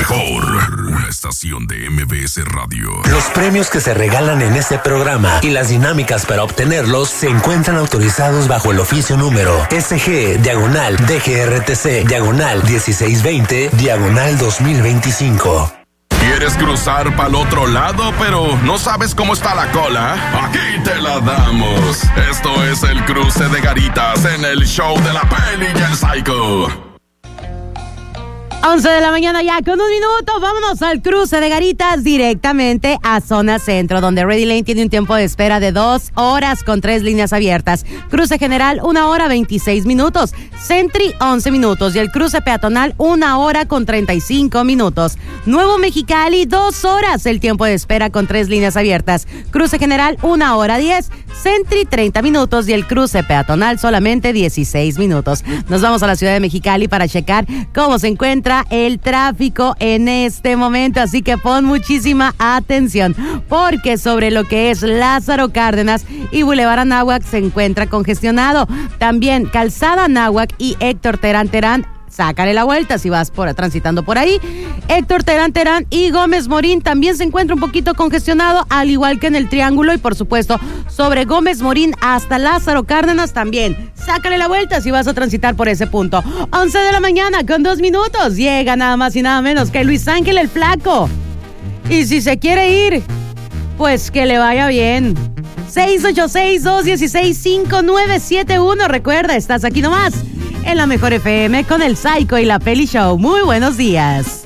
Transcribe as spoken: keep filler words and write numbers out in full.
mejor estación de M B S Radio. Los premios que se regalan en este programa y las dinámicas para obtenerlos se encuentran autorizados bajo el oficio número S G, diagonal, D G R T C, diagonal, dieciséis veinte, diagonal dos mil veinticinco. ¿Quieres cruzar para el otro lado, pero no sabes cómo está la cola? Aquí te la damos. Esto es el cruce de garitas en el show de la Peli y el Psycho. once de la mañana ya con un minuto, vámonos al cruce de garitas directamente a zona centro, donde Ready Lane tiene un tiempo de espera de dos horas con tres líneas abiertas. Cruce general, una hora veintiséis minutos. Sentry, once minutos. Y el cruce peatonal, una hora con treinta y cinco minutos. Nuevo Mexicali, dos horas el tiempo de espera con tres líneas abiertas. Cruce general, una hora diez. Sentry, treinta minutos. Y el cruce peatonal, solamente dieciséis minutos. Nos vamos a la ciudad de Mexicali para checar cómo se encuentra el tráfico en este momento, así que pon muchísima atención, porque sobre lo que es Lázaro Cárdenas y Boulevard Anáhuac se encuentra congestionado. También Calzada Anáhuac y Héctor Terán Terán, sácale la vuelta si vas por transitando por ahí. Héctor Terán Terán y Gómez Morín también se encuentra un poquito congestionado, al igual que en el Triángulo, y por supuesto sobre Gómez Morín hasta Lázaro Cárdenas también. Sácale la vuelta si vas a transitar por ese punto. once de la mañana con dos minutos. Llega nada más y nada menos que Luis Ángel el Flaco. Y si se quiere ir, pues que le vaya bien. seis ocho seis, dos uno seis, cinco nueve siete uno. Recuerda, estás aquí nomás en la Mejor F M con el Psycho y la Peli Show. Muy buenos días.